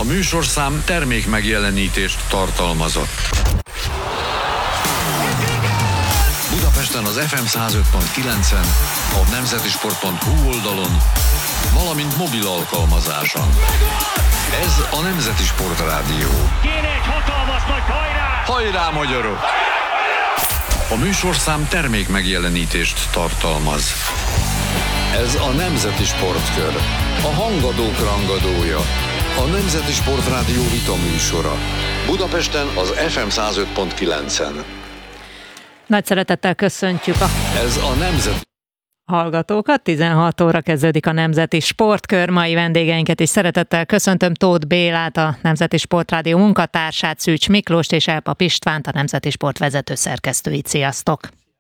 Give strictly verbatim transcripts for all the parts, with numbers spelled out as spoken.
műsorszám termék megjelenítést tartalmazott. Budapesten az ef em száz öt pont kilencen, a nemzetisport pont hu oldalon, valamint mobil alkalmazáson. Ez a Nemzeti Sport Rádió. Kéne egy hatalmas nagy hajrá! Hajrá, magyarok! A műsorszám termék megjelenítést tartalmaz. Ez a Nemzeti Sportkör, a hangadók rangadója, a Nemzeti Sport Rádió vita műsora. Budapesten az ef em száz öt pont kilencen. Nagy szeretettel köszöntjük a Ez a Nemzeti hallgatókat. tizenhat óra kezdődik a Nemzeti Sportkör. Mai vendégeinket is szeretettel köszöntöm. Tóth Bélát, a Nemzeti Sport Rádió munkatársát, Szűcs Miklóst és Elpap Istvánt, a Nemzeti Sport vezető szerkesztőit. Sziasztok!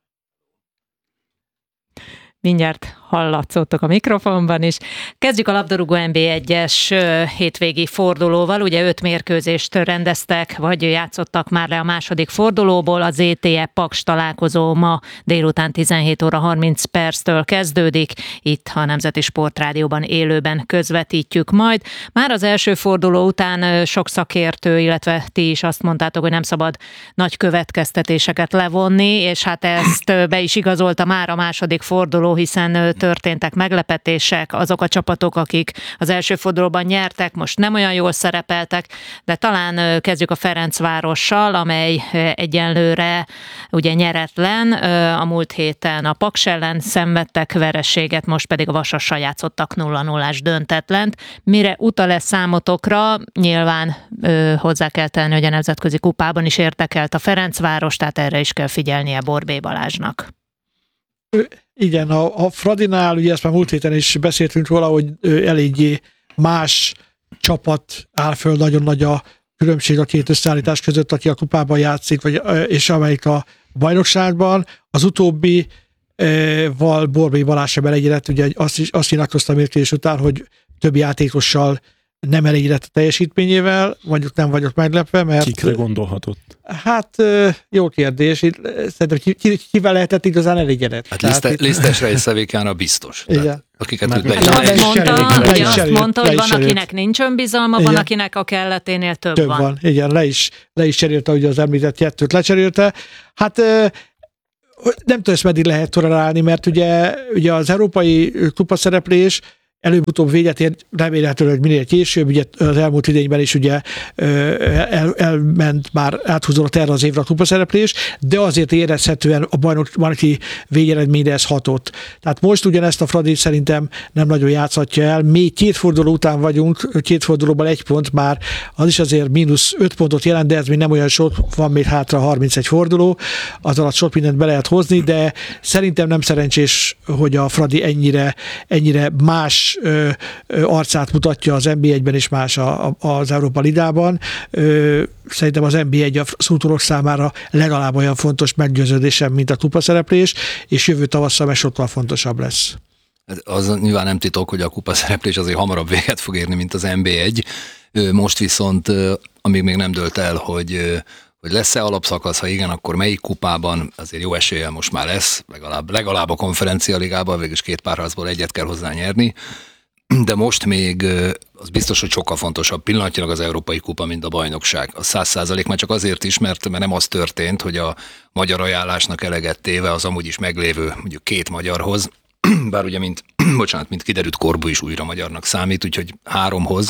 Mindjárt hallatszottok a mikrofonban is. Kezdjük a labdarúgó en bé egyes hétvégi fordulóval. Ugye öt mérkőzést rendeztek, vagy játszottak már le a második fordulóból. Az zé té e Paks találkozó ma délután tizenhét óra harminc perctől kezdődik. Itt a Nemzeti Sport Rádióban élőben közvetítjük majd. Már az első forduló után sok szakértő, illetve ti is azt mondtátok, hogy nem szabad nagy következtetéseket levonni, és hát ezt be is igazolta már a második forduló, hiszen történtek meglepetések, azok a csapatok, akik az első fordulóban nyertek, most nem olyan jól szerepeltek, de talán kezdjük a Ferencvárossal, amely egyenlőre ugye nyeretlen, a múlt héten a Paks ellen szenvedtek vereséget, most pedig a Vasassal játszottak nulla nullás döntetlent. Mire utal ez számotokra? Nyilván hozzá kell tenni, hogy a nemzetközi kupában is értekelt a Ferencváros, tehát erre is kell figyelnie Borbély Balázsnak. Igen, a, a Fradinál, ugye ezt már múlt héten is beszéltünk róla, hogy eléggé más csapat áll föl, nagyon nagy a különbség a két összeállítás között, aki a kupában játszik, vagy, és amelyik a bajnokságban. Az utóbbi val Borbély Balázs sem elégedett, ugye azt, is, azt nyilatkozta a mérkőzés után, hogy több játékossal nem elégedett a teljesítményével, mondjuk nem vagyok meglepve, mert... Kikre gondolhatott? Hát, jó kérdés. Szerintem ki, ki, kivel lehetett igazán elégedett? Hát liste, itt... Lisztesre és Szevikára biztos. Igen. Akiket Már, le le, is azt le mondta, le ugye azt mondta, hogy van, cserélt. akinek nincs önbizalma, van, akinek a kelleténél több, több van. van. Igen, le is, le is cserélte, ugye az említett kettőt lecserélte. Hát nem tudom, ezt meddig lehet tolerálni, mert ugye, ugye az európai kupaszereplés előbb-utóbb véget ér, remélhetőleg, hogy minél később, ugye az elmúlt idényben is ugye el, elment már áthúzódott erre az évre a kupaszereplés, de azért érezhetően a bajnoki végeredményre ez hatott. Tehát most ugyanezt a Fradi szerintem nem nagyon játszhatja el. Még két forduló után vagyunk, két fordulóban egy pont már, az is azért mínusz öt pontot jelent, de ez még nem olyan sok, van még hátra harmincegy forduló, az alatt sok mindent be lehet hozni, de szerintem nem szerencsés, hogy a Fradi ennyire, ennyire más Ö, ö, arcát mutatja az en bé egyben és más a, a, az Európa Ligában. Ö, szerintem az en bé egy a szurkolók számára legalább olyan fontos meggyőződésem, mint a kupaszereplés, és jövő tavasszal meg sokkal fontosabb lesz. Az nyilván nem titok, hogy a kupaszereplés azért hamarabb véget fog érni, mint az en bé egy. Most viszont, amíg még nem dőlt el, hogy hogy lesz-e alapszakasz, ha igen, akkor melyik kupában, azért jó eséllyel most már lesz, legalább, legalább a Konferencia Ligában, végülis két párharcból egyet kell hozzá nyerni, de most még az biztos, hogy sokkal fontosabb pillanatnyilag az Európai Kupa, mint a bajnokság. A száz százalék már csak azért is, mert, mert nem az történt, hogy a magyar ajánlásnak eleget téve az amúgy is meglévő mondjuk két magyarhoz, bár ugye mint, bocsánat, mint kiderült, Korbu is újra magyarnak számít, úgyhogy háromhoz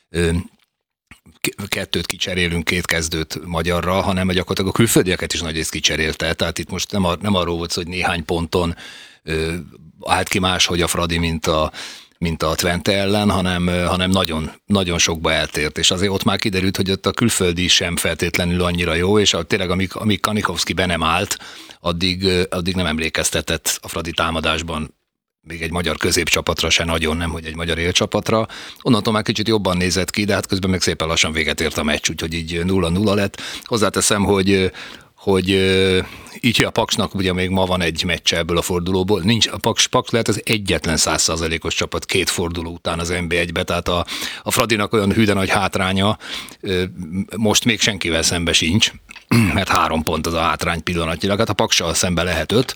kettőt kicserélünk, két kezdőt magyarra, hanem gyakorlatilag a külföldieket is nagyrészt kicserélte. Tehát itt most nem, a, nem arról volt szó, hogy néhány ponton ö, állt ki máshogy a Fradi, mint a, mint a Twente ellen, hanem, hanem nagyon, nagyon sokba eltért. És azért ott már kiderült, hogy ott a külföldi sem feltétlenül annyira jó, és a, tényleg amíg, amíg Kanikovszki be nem állt, addig, addig nem emlékeztetett a Fradi támadásban még egy magyar középcsapatra se nagyon, nem, hogy egy magyar élcsapatra. Onnantól már kicsit jobban nézett ki, de hát közben meg szépen lassan véget ért a meccs, úgyhogy így nulla nulla lett. Hozzáteszem, hogy, hogy így a Paksnak ugye még ma van egy meccse ebből a fordulóból. Nincs, a Paks, Paks lehet az egyetlen száz százalékos csapat két forduló után az en bé egybe, tehát a, a Fradinak olyan hű de nagy hátránya most még senkivel szembe sincs, mert három pont az a hátrány pillanatnyilag, hát a Paksal szembe lehet öt,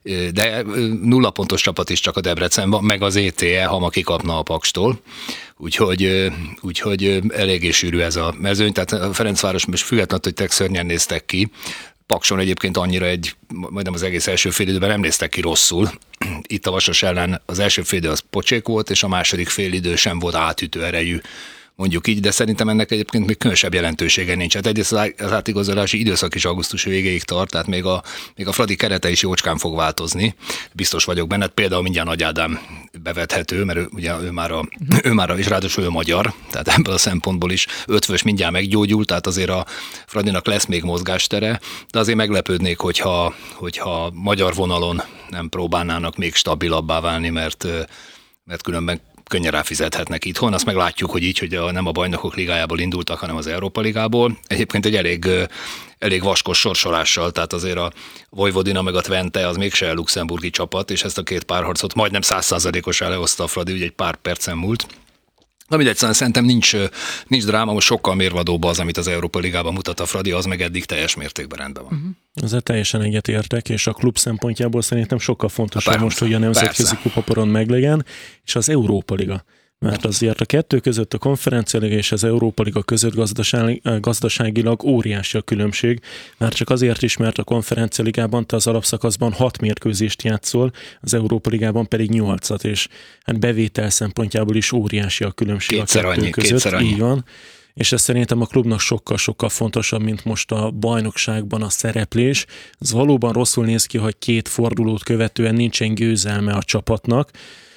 de nulla pontos csapat is csak a Debrecen van, meg az é té é, ha ma kikapna a Pakstól. Úgyhogy, úgyhogy eléggé sűrű ez a mezőny, tehát a Ferencváros most függetlenül, hogy tök szörnyen néztek ki, Pakson egyébként annyira egy, majdnem az egész első fél időben nem néztek ki rosszul. Itt a Vasas ellen az első fél idő az pocsék volt, és a második fél idő sem volt átütő erejű, mondjuk így, de szerintem ennek egyébként még különösebb jelentősége nincs. Hát egyrészt az átigazolási időszak is augusztus végéig tart, tehát még a, még a Fradi kerete is jócskán fog változni. Biztos vagyok benne, például mindjárt Nagy Ádám bevethető, mert ő, ugye, ő már a, ő már a, és ráadásul ő magyar, tehát ebből a szempontból is ötvös mindjárt meggyógyult, tehát azért a Fradinak lesz még mozgástere, de azért meglepődnék, hogyha, hogyha magyar vonalon nem próbálnának még stabilabbá válni, mert, mert különben könnyen ráfizethetnek itthon. Azt meglátjuk, hogy így, hogy a, nem a Bajnokok Ligájából indultak, hanem az Európa Ligából. Egyébként egy elég, elég vaskos sorsolással, tehát azért a Vojvodina meg a Twente az mégse a luxemburgi csapat, és ezt a két párharcot majdnem száz százalékosan lehozta a Fradi, ugye egy pár percen múlt. Na mindegy, szóval szerintem nincs, nincs dráma, most sokkal mérvadóbb az, amit az Európa Ligában mutat a Fradi, az meg eddig teljes mértékben rendben van. Uh-huh. Ezzel teljesen egyetértek, és a klub szempontjából szerintem sokkal fontosabb most, hogy a nemzetközi kupaporon meglegyen, és az Európa Liga. Mert azért a kettő között, a Konferencia Liga és az Európa Liga között gazdasági, gazdaságilag óriási a különbség. Már csak azért is, mert a Konferencia Ligában te az alapszakaszban hat mérkőzést játszol, az Európa Ligában pedig nyolcat, és hát bevétel szempontjából is óriási a különbség kétszer a kettő annyi, között. Kétszer annyi. Így van. És ez szerintem a klubnak sokkal-sokkal fontosabb, mint most a bajnokságban a szereplés. Ez valóban rosszul néz ki, hogy két fordulót követően nincsen győzelme a csapatnak,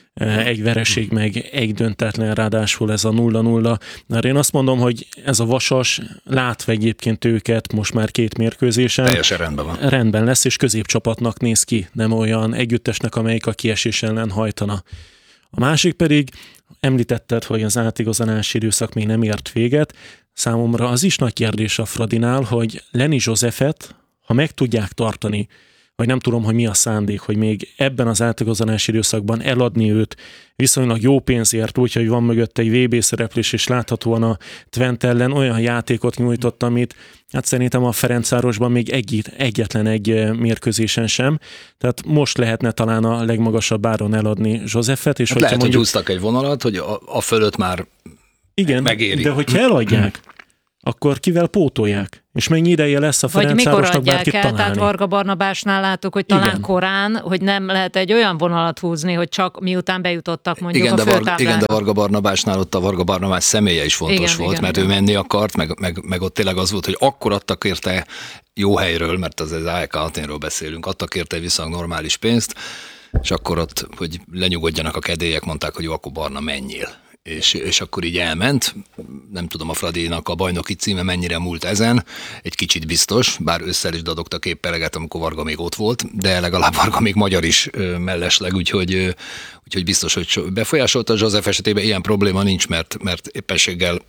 egy vereség meg egy döntetlen, ráadásul ez a nulla nulla. Mert én azt mondom, hogy ez a Vasas látva egyébként őket most már két mérkőzésen. Teljesen rendben van. Rendben lesz, és középcsapatnak néz ki, nem olyan együttesnek, amelyik a kiesés ellen hajtana. A másik pedig, említetted, hogy az átigazolási időszak még nem ért véget. Számomra az is nagy kérdés a Fradinál, hogy Lenny Josephet, ha meg tudják tartani, vagy nem tudom, hogy mi a szándék, hogy még ebben az átigazolási időszakban eladni őt viszonylag jó pénzért, úgyhogy van mögött egy vé bé szereplés, és láthatóan a Twente ellen olyan játékot nyújtott, amit hát szerintem a Ferencvárosban még egy, egyetlen egy mérkőzésen sem. Tehát most lehetne talán a legmagasabb áron eladni Josephet. És hát lehet, mondjuk, hogy húztak egy vonalat, hogy a, a fölött már igen, megéri. De hogyha eladják, akkor kivel pótolják? És mennyi ideje lesz a Ferencvárosnak bárkit el, találni? Tehát Varga Barnabásnál láttuk, hogy talán igen. korán, hogy nem lehet egy olyan vonalat húzni, hogy csak miután bejutottak mondjuk igen, a főtáblára. Igen, de Varga Barnabásnál ott a Varga Barnabás személye is fontos igen, volt, igen, mert igen. ő menni akart, meg, meg, meg ott tényleg az volt, hogy akkor adtak érte jó helyről, mert az, az á e ká Athénről beszélünk, adtak érte viszonylag normális pénzt, és akkor ott, hogy lenyugodjanak a kedélyek, mondták, hogy jó, akkor Barna, menjél. És, és akkor így elment, nem tudom a Fradinak a bajnoki címe mennyire múlt ezen, egy kicsit biztos, bár összel is dadogtak épp eleget, amikor Varga még ott volt, de legalább Varga még magyar is mellesleg, úgyhogy, úgyhogy biztos, hogy befolyásolta. A Joseph esetében ilyen probléma nincs, mert, mert éppenséggel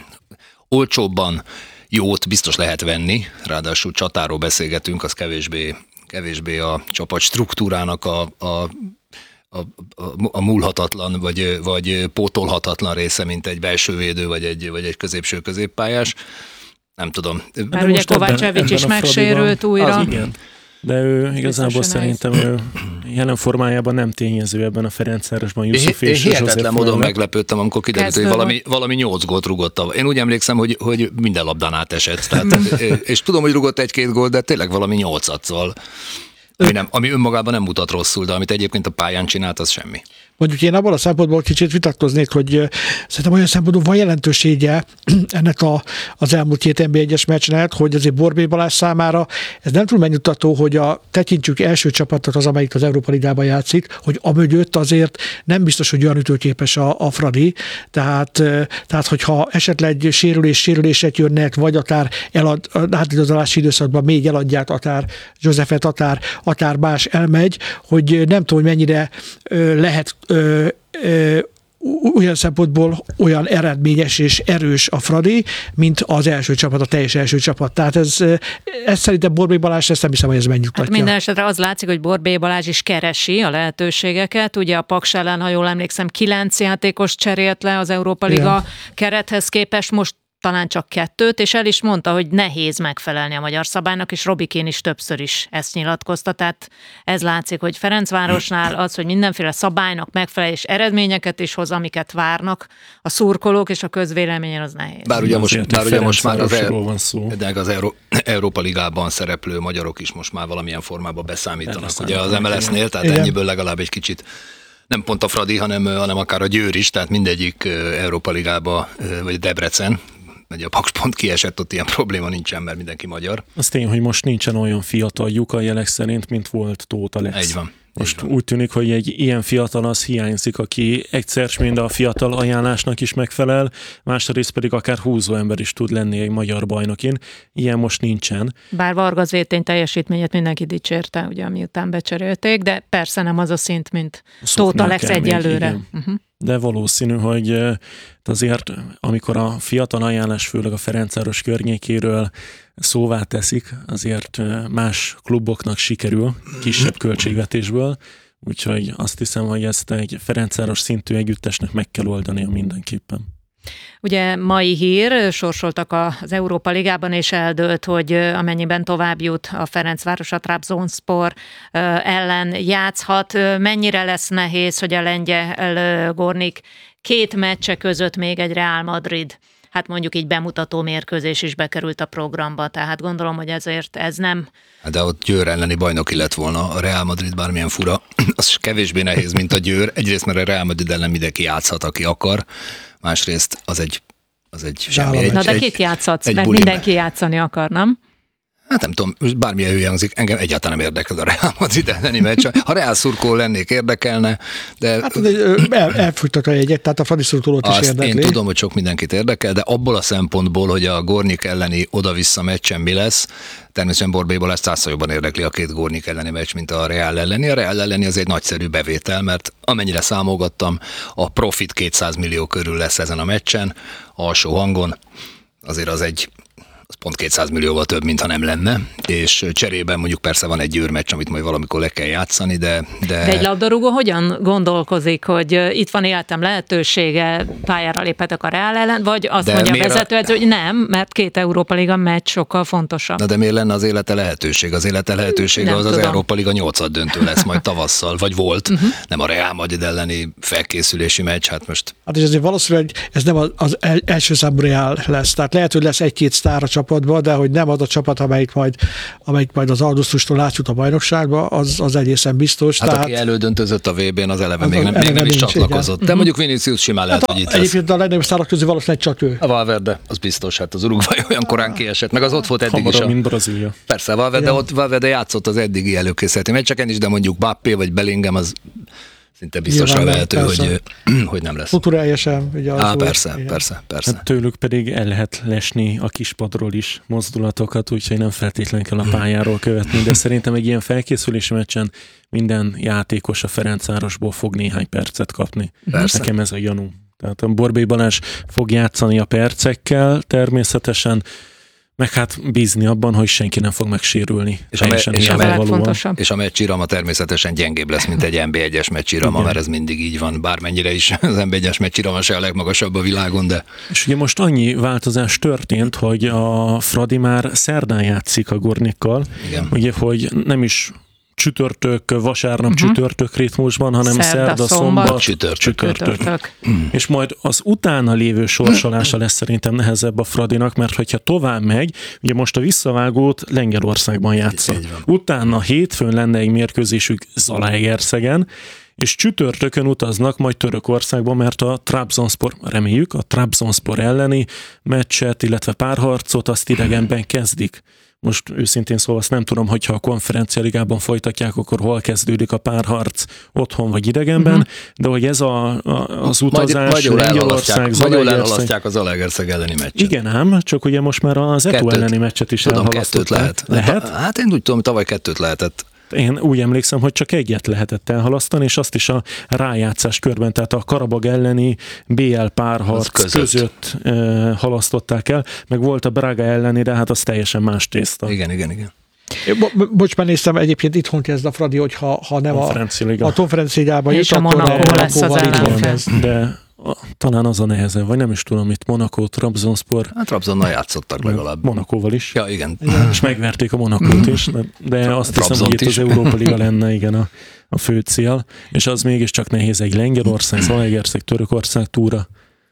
olcsóbban jót biztos lehet venni, ráadásul csatáról beszélgetünk, az kevésbé, kevésbé a csapat struktúrának a, a A, a, a múlhatatlan, vagy, vagy pótolhatatlan része, mint egy belső védő, vagy egy, vagy egy középső középpályás. Nem tudom. Már ugye Kovácsevics is megsérült újra. Az igen. De ő igazából szerintem ő jelen formájában nem tényező ebben a Ferencvárosban. Yusuf én, és én hihetetlen módon meglepődtem, amikor kiderült, hogy valami, valami nyolc gólt rugott. Én úgy emlékszem, hogy, hogy minden labdán átesett. Tehát, és tudom, hogy rugott egy-két gólt, de tényleg valami nyolcat, szóval ami, nem, ami önmagában nem mutat rosszul, de amit egyébként a pályán csinált, az semmi. Mondjuk én abban a szempontból kicsit vitatkoznék, hogy szerintem olyan szempontból van jelentősége ennek a, az elmúlt két en bé egyes meccsnek, hogy azért Borbély Balázs számára ez nem túl megnyugtató, hogy a tekintjük első csapatot az, amelyik az Európa Ligában játszik, hogy amögött azért nem biztos, hogy olyan ütőképes a, a Fradi, tehát, tehát hogyha esetleg sérülés, sérülések jönnek, vagy akár elad, átigazolási időszakban még eladják, akár Josephet, akár, akár más elmegy, hogy nem tudom, hogy mennyire lehet Ö, ö, olyan szempontból olyan eredményes és erős a Fradi, mint az első csapat, a teljes első csapat. Tehát ez, ez szerintem Borbély Balázs, ezt nem hiszem, hogy ez megnyugtatja. Hát minden esetre az látszik, hogy Borbély Balázs is keresi a lehetőségeket. Ugye a Paks ellen, ha jól emlékszem, kilenc játékos cserélt le az Európa Liga igen. kerethez képest. Most talán csak kettőt, és el is mondta, hogy nehéz megfelelni a magyar szabálynak, és Robikén is többször is ezt nyilatkozta. Tehát ez látszik, hogy Ferencvárosnál az, hogy mindenféle szabálynak megfelel, és eredményeket is hoz, amiket várnak a szurkolók és a közvéleményen, az nehéz. Bár ugye most, bár ugye most már az, el, van szó. de az Euró, Európa Ligában szereplő magyarok is most már valamilyen formában beszámítanak. Ugye az em el es-nél, tehát igen. ennyiből legalább egy kicsit nem pont a Fradi, hanem, hanem akár a Győr is, tehát mindegyik Európa Ligába, vagy Debrecen, mert a Paks pont kiesett, ott ilyen probléma nincsen, mert mindenki magyar. Az tény, hogy most nincsen olyan fiatal lyuk a jelek szerint, mint volt Tóth Alex. Így van. Most úgy tűnik, hogy egy ilyen fiatal az hiányzik, aki egyszer mind a fiatal ajánlásnak is megfelel, másrészt pedig akár húzó ember is tud lenni egy magyar bajnokin. Ilyen most nincsen. Bár Varga Zétény teljesítményét mindenki dicsérte, ugye, miután becserélték, de persze nem az a szint, mint Tóth Alex egyelőre. Uh-huh. De valószínű, hogy azért, amikor a fiatal ajánlás, főleg a Ferencváros környékéről szóvá teszik, azért más kluboknak sikerül kisebb költségvetésből, úgyhogy azt hiszem, hogy ezt egy Ferencváros szintű együttesnek meg kell oldania mindenképpen. Ugye mai hír, sorsoltak az Európa Ligában, és eldőlt, hogy amennyiben tovább jut a Ferencváros, a Trabzonspor ellen játszhat. Mennyire lesz nehéz, hogy a lengyel Gornik két meccse között még egy Real Madrid, hát mondjuk így bemutató mérkőzés is bekerült a programba, tehát gondolom, hogy ezért ez nem... De ott Győr elleni bajnoki lett volna, a Real Madrid bármilyen fura, az kevésbé nehéz, mint a Győr. Egyrészt, mert a Real Madrid ellen mindenki játszhat, aki akar, másrészt az egy, az egy semmi. Egy, Na de egy, kit játszhatsz, egy mert buli. mindenki játszani akar, nem? Hát nem tudom, bármilyen hülye hangzik, engem egyáltalán nem érdekel a Real Madrid elleni meccs. Ha Real szurkoló lennék, érdekelne, de... Hát el, elfújtak a jegyet, tehát a Fradi szurkolót is érdekli. Én tudom, hogy sok mindenkit érdekel, de abból a szempontból, hogy a Gornik elleni oda-vissza meccsen mi lesz, természetesen Borbélyból ezt százszor jobban érdekli a két Gornik elleni meccs, mint a Real elleni. A Real elleni az egy nagyszerű bevétel, mert amennyire számolgattam, a profit kétszáz millió körül lesz ezen a meccsen, alsó hangon, azért az egy az pont kétszáz millióval több, mintha nem lenne, és cserében mondjuk persze van egy Győr meccs, amit majd valamikor le kell játszani, de... De, de egy labdarúgó hogyan gondolkozik, hogy itt van életem lehetősége, pályára léphetek a Real ellen, vagy azt de mondja a a... vezetőedző, hogy nem, mert két Európa Liga meccs sokkal fontosabb. Na de miért lenne az élete lehetőség? Az élete lehetősége nem az tudom. Az Európa Liga nyolcad döntő lesz majd tavasszal, vagy volt, uh-huh. nem a Real Madrid elleni felkészülési meccs, hát most... Hát és azért valószínűleg ez nem az, az első számú Real lesz, tehát lehet, hogy lesz egy-két sztár a csapatban, de hogy nem az a csapat, amelyik majd, amelyik majd az augusztustól átjut a bajnokságba, az, az egészen biztos. Hát tehát, aki elődöntözött a vé bén, az eleve az még nem, eleve még nem is nincs, csatlakozott. igen. De mondjuk Vinicius simán lehet, hát hogy itt egyébként lesz. a legnagyobb sztárok közül valószínűleg csak ő. A Valverde, az biztos, hát az Uruguay olyan korán kiesett, meg az ott volt eddig Hamarabb, is. A... mint Brazília. Persze, Valverde, ott Valverde játszott az eddigi előkészületi meccseken is, de mondjuk Mbappé vagy Bellingham az szinte biztosra Nyilván lehető, persze. hogy, hogy nem lesz. Futurájesen. Ugye az Á, volt, persze, igen. persze, persze. Hát tőlük pedig el lehet lesni a kispadról is mozdulatokat, úgyhogy nem feltétlenül kell a pályáról követni, de szerintem egy ilyen felkészülési meccsen minden játékos a Ferencvárosból fog néhány percet kapni. Persze. Nekem ez a gyanú. Tehát a Borbély Balázs fog játszani a percekkel természetesen, meg hát bízni abban, hogy senki nem fog megsérülni. És a, me- és, a Ez a me- legfontosabb. és a meccsirama természetesen gyengébb lesz, mint egy en bé egyes meccsirama, mert ez mindig így van, bármennyire is az en bé egyes meccsirama se a legmagasabb a világon, de... És ugye most annyi változás történt, hogy a Fradi már szerdán játszik a Gornikkal, Igen. ugye, hogy nem is csütörtök, vasárnap uh-huh. csütörtök ritmusban, hanem Szerda, szerda, szombat, szombat, csütörtök. csütörtök. Csütörtök. És majd az utána lévő sorsolása lesz szerintem nehezebb a Fradinak, mert hogyha tovább megy, ugye most a visszavágót Lengyelországban játsza. Így van. Utána hétfőn lenne egy mérkőzésük Zalaegerszegen, és csütörtökön utaznak majd Törökországba, mert a Trabzonspor, reméljük, a Trabzonspor elleni meccset, illetve párharcot azt idegenben kezdik. Most őszintén szóval azt nem tudom, hogyha a konferencialigában folytatják, akkor hol kezdődik a párharc, otthon vagy idegenben, uh-huh. de hogy ez a, a, az utazás Lengyelország, Magyarul elhalasztják az Zalaegerszeg elleni meccset. Igen ám, csak ugye most már az e té o elleni meccset is tudom, elhalasztották. kettőt lehet. Lehet? Hát én úgy tudom, tavaly kettőt lehetett. Én úgy emlékszem, hogy csak egyet lehetett elhalasztani, és azt is a rájátszás körben, tehát a Karabag elleni bé el párharc között, között e, halasztották el, meg volt a Braga elleni, de hát az teljesen más tészta. Igen, igen, igen. Bo- bocs, már néztem, egyébként itthon kezd a Fradi, hogy ha, ha nem a, a konferenciáligában És jut, a akkor Monaco lesz az Monakóval itthon ellenfél. kezd. De a, talán az a nehezebb, vagy nem is tudom, itt Monaco, Trabzonspor. Hát Trabzonnal játszottak legalább. Monacóval is. Ja, igen. És megverték a Monacót is, de, de azt hiszem, hogy itt az Európa Liga lenne, igen, a, a fő cél, és az mégiscsak nehéz egy Lengyelország, Zalaegerszeg, Törökország túra.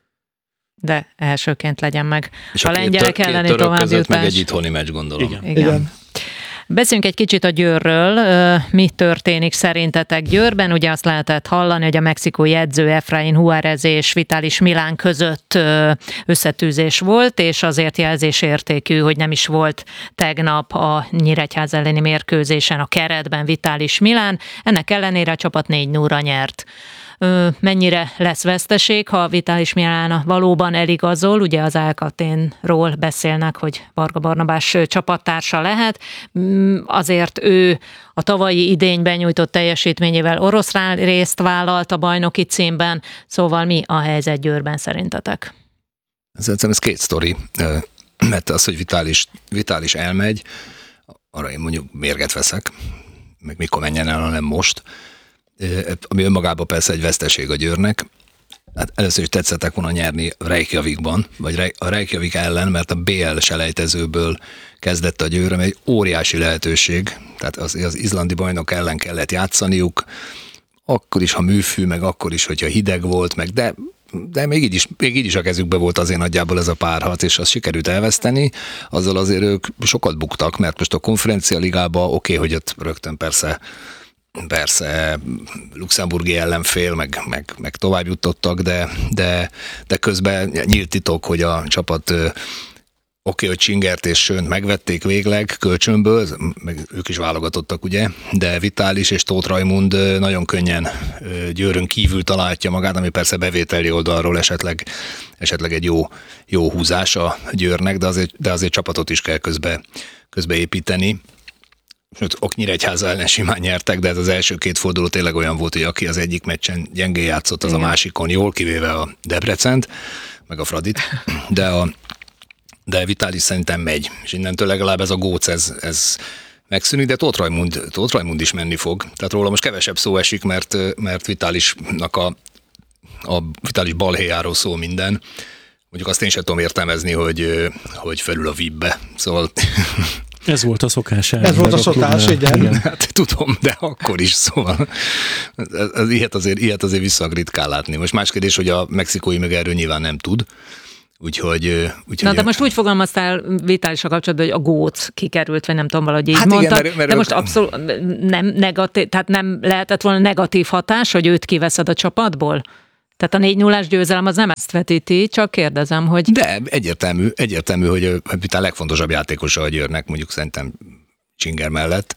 De elsőként legyen meg És a, a lengyelek két elleni török között továbbjutás. meg egy itthoni meccs, gondolom. Igen. Igen. Igen. Beszéljünk egy kicsit a Győrről. Mi történik szerintetek Győrben? Ugye azt lehetett hallani, hogy a mexikói edző Efraín Juárez és Vitalis Milán között összetűzés volt, és azért jelzésértékű, hogy nem is volt tegnap a Nyíregyháza elleni mérkőzésen a keretben Vitalis Milán. Ennek ellenére a csapat négy nullra nyert. Mennyire lesz veszteség, ha Vitalis Milán valóban eligazol, ugye az Alcaténról beszélnek, hogy Varga Barnabás csapattársa lehet, azért ő a tavalyi idényben nyújtott teljesítményével oroszlán részt vállalt a bajnoki címben, szóval mi a helyzet Győrben szerintetek? Szerintem ez két sztori, mert az, hogy Vitalis, Vitalis elmegy, arra én mondjuk mérget veszek, meg mikor menjen el, hanem most, ami önmagában persze egy veszteség a Győrnek. Hát először is tetszettek volna nyerni Reykjavikban, vagy a Reykjavik ellen, mert a bé el selejtezőből kezdett a Győr, ami egy óriási lehetőség, tehát az, az izlandi bajnok ellen kellett játszaniuk, akkor is, ha műfű, meg akkor is, hogyha hideg volt, meg de, de még, így is, még így is a kezükbe volt azért nagyjából ez a párharc, és azt sikerült elveszteni, azzal azért ők sokat buktak, mert most a konferencia ligába oké, okay, hogy ott rögtön persze Persze luxemburgi ellenfél, meg, meg, meg tovább jutottak, de, de, de közben nyílt titok, hogy a csapat oké, okay, hogy Csingert és Sönt megvették végleg kölcsönből, meg ők is válogatottak, ugye, de Vitalis és Tóth Rajmund nagyon könnyen Győrön kívül találja magát, ami persze bevételi oldalról esetleg, esetleg egy jó, jó húzás a Győrnek, de azért, de azért csapatot is kell közbe, közbe építeni. Ok, Nyíregyháza ellen simán nyertek, de ez az első két forduló tényleg olyan volt, hogy aki az egyik meccsen gyengén játszott, az igen. A másikon jól, kivéve a Debrecent, meg a Fradit, de, a, de Vitalis szerintem megy, és innentől legalább ez a góc, ez, ez megszűnik, de Tóth Rajmund, Tóth Rajmund is menni fog. Tehát róla most kevesebb szó esik, mert, mert Vitalisnak a, a Vitalis balhéjáról szól minden. Mondjuk azt én sem tudom értelmezni, hogy, hogy felül a vé i bé-be, szóval... Ez volt a szokás. Ez volt a szokás, igen. igen. Hát tudom, de akkor is, szóval ez, ez, ilyet, azért, ilyet azért viszonylag ritkán látni. Most más kérdés, hogy a mexikói meg erről nyilván nem tud, úgyhogy... úgyhogy Na, de most úgy fogalmaztál Vitalissal kapcsolatban, hogy a góc kikerült, vagy nem tudom, valahogy így hát mondtad, igen, mert, mert de most abszolút nem negatív, tehát nem lehetett volna negatív hatás, hogy őt kiveszed a csapatból? Tehát a négy nullás győzelem az nem ezt vetíti, csak kérdezem, hogy... De egyértelmű, egyértelmű, hogy a legfontosabb játékosa a Győrnek, mondjuk szerintem Csinger mellett,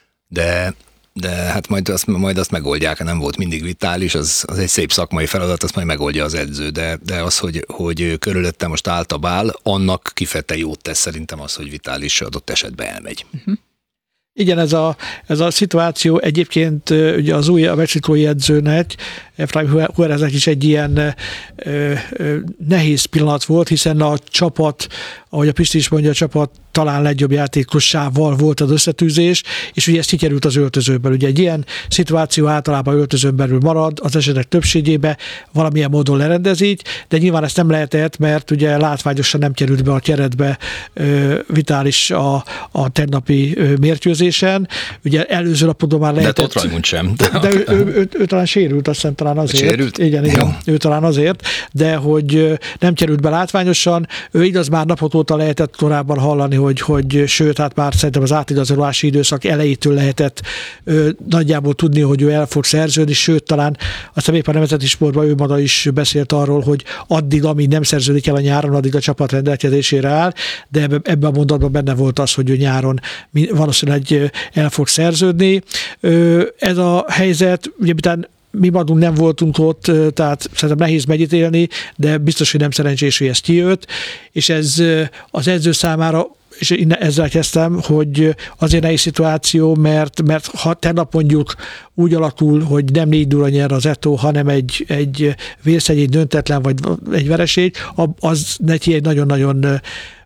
de, de hát majd azt, majd azt megoldják, nem volt mindig Vitalis, az, az egy szép szakmai feladat, azt majd megoldja az edző, de, de az, hogy, hogy körülötte most állt a bál, annak kifejezetten jót tesz szerintem az, hogy Vitalis adott esetben elmegy. Uh-huh. Igen, ez a, ez a szituáció egyébként ugye az új a mexikói edzőnek, Efraín Juáreznek is egy ilyen ö, ö, nehéz pillanat volt, hiszen a csapat, ahogy a Pisti is mondja, a csapat talán legjobb játékossával volt az összetűzés, és ugye ez kikerült az öltözőből. Ugye egy ilyen szituáció általában öltözőn belül marad, az esetek többségében valamilyen módon lerendezik, de nyilván ezt nem lehetett, mert ugye látványosan nem került be a keretbe ö, Vitalis a, a tegnapi ö, mérkőzésen. Ugye előző napodon már lehetett... De Tóth Rajmund sem. De, de ő, ő, ő, ő talán sérült, azt hiszem talán azért. Sérült? Igen, igen, ő talán azért, de hogy nem került be látványosan. Ő igaz, már napot óta lehetett korábban hallani, hogy, hogy sőt, hát már szerintem az átigazolási időszak elejétől lehetett ö, nagyjából tudni, hogy ő el fog szerződni, sőt, talán aztán éppen a nemzeti sportban ő maga is beszélt arról, hogy addig, amíg nem szerződik el a nyáron, addig a csapat rendelkezésére áll, de ebben ebbe a mondatban benne volt az, hogy ő nyáron valószínűleg el fog szerződni. Ö, ez a helyzet, ugye mitán mi magunk nem voltunk ott, tehát szerintem nehéz megítélni, de biztos, hogy nem szerencsés, hogy ez kijött, és ez az edző számára, és én ezzel kezdtem, hogy azért nehéz szituáció, mert, mert ha tegnap mondjuk úgy alakul, hogy nem négy nulla nyer az Eto, hanem egy, egy vérszegény döntetlen, vagy egy vereség, az neki egy nagyon-nagyon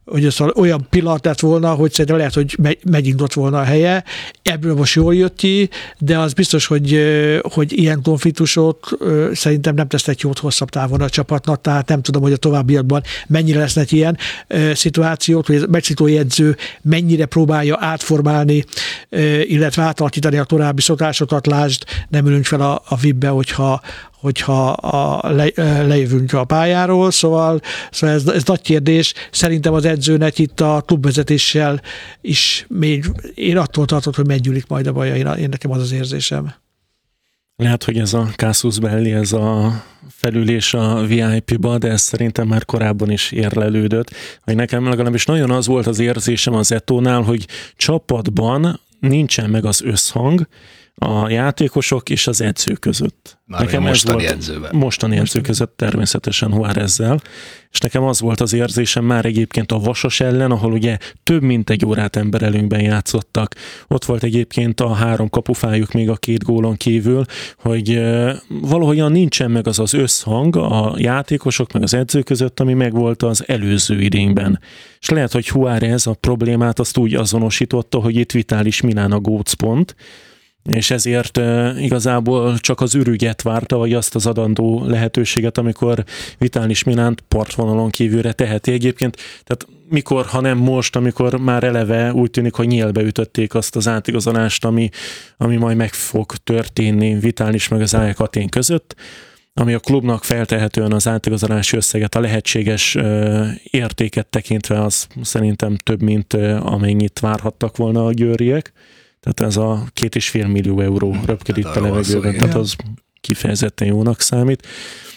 hogy ez olyan pillanat lett volna, hogy szerintem lehet, hogy megindult volna a helye. Ebből most jól jött ki, de az biztos, hogy, hogy ilyen konfliktusok szerintem nem tesznek jót hosszabb távon a csapatnak, tehát nem tudom, hogy a továbbiakban mennyire lesznek ilyen szituációk, hogy a mexikói edző mennyire próbálja átformálni, illetve átalakítani a korábbi szokásokat. Lásd, nem ülünk fel a, a vé i pbe, hogyha hogyha a, le, lejövünk a pályáról, szóval, szóval ez, ez nagy kérdés. Szerintem az edzőnek itt a klubvezetéssel is még, én attól tartok, hogy meggyűlik majd a baja, én, én nekem az az érzésem. Lehet, hogy ez a casus belli, ez a felülés a vé i pé-ba, de ez szerintem már korábban is érlelődött. Hogy nekem legalábbis nagyon az volt az érzésem az Eto'nál, hogy csapatban nincsen meg az összhang a játékosok és az edző között. Már nekem mostani ez volt, edzővel. Mostani edző között természetesen Juárezzel, és nekem az volt az érzésem már egyébként a Vasas ellen, ahol ugye több mint egy órát emberelőnkben játszottak. Ott volt egyébként a három kapufájuk még a két gólon kívül, hogy valahogyan nincsen meg az az összhang a játékosok meg az edző között, ami megvolt az előző idényben. És lehet, hogy Juárez a problémát azt úgy azonosította, hogy itt Vitalis Milán a gócpont, és ezért uh, igazából csak az ürügyet várta, vagy azt az adandó lehetőséget, amikor Vitalis Milánt partvonalon kívülre teheti egyébként. Tehát mikor, ha nem most, amikor már eleve úgy tűnik, hogy nyílbe ütötték azt az átigazolást, ami, ami majd meg fog történni Vitalis meg az Ajax Atén között, ami a klubnak feltehetően az átigazolási összeget, a lehetséges uh, értéket tekintve az szerintem több, mint uh, amennyit várhattak volna a győriek. Tehát ez a két és fél millió euró röpked itt a levegőben, tehát az kifejezetten jónak számít.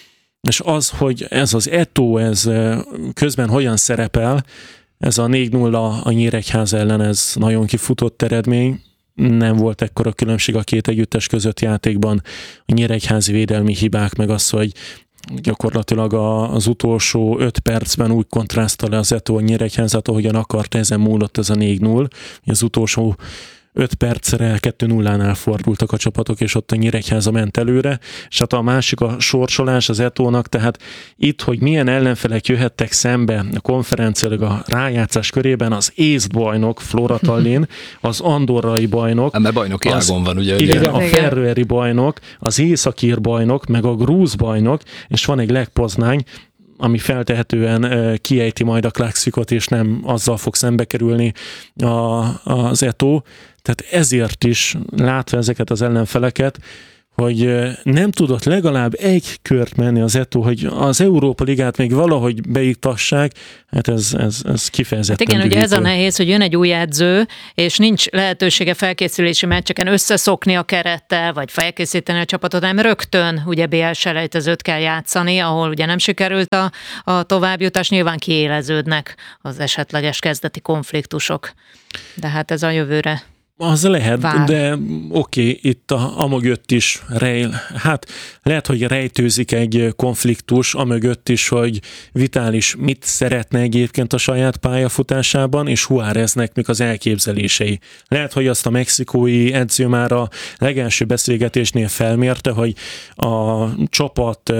És az, hogy ez az Eto'o, ez közben hogyan szerepel, ez a négy nulla a Nyíregyháza ellen, ez nagyon kifutott eredmény, nem volt ekkora különbség a két együttes között játékban, a nyíregyházi védelmi hibák, meg az, hogy gyakorlatilag az utolsó öt percben úgy kontrasztál le az Eto'o a Nyíregyházát, ahogyan akart, ezen múlott ez a négy null, az utolsó öt percre kettő nullánál fordultak a csapatok, és ott a Nyíregyháza ment előre, és hát a másik a sorsolás az Eto'nak, tehát itt, hogy milyen ellenfelek jöhettek szembe a konferenciálag a rájátszás körében, az észt bajnok, Flora Tallinn, az andorrai bajnok, hát, mert bajnoki az, ágon van, ugye? igen, ugye? a ferröeri bajnok, az északír bajnok, meg a grúz bajnok, és van egy Lech Poznány, ami feltehetően kiejti majd a klasszikot, és nem azzal fog szembe kerülni a, az Eto'o. Tehát ezért is, látva ezeket az ellenfeleket, hogy nem tudott legalább egy kört menni az Eto'o, hogy az Európa Ligát még valahogy beiktassák, hát ez, ez, ez kifejezetten hát igen, dühítő. ugye ez a nehéz, hogy jön egy új edző, és nincs lehetősége felkészülési meccseken összeszokni a kerettel, vagy felkészíteni a csapatot, hanem rögtön ugye bé el-selejtezőt kell játszani, ahol ugye nem sikerült a, a továbbjutás, nyilván kiéleződnek az esetleges kezdeti konfliktusok. De hát ez a jövőre. Az lehet, Vár. de oké, okay, itt a, a mögött is rejl. Hát lehet, hogy rejtőzik egy konfliktus, a mögött is, hogy Vitalis mit szeretne egyébként a saját pályafutásában, és Juáreznek mik az elképzelései. Lehet, hogy azt a mexikói edző már a legelső beszélgetésnél felmérte, hogy a csapat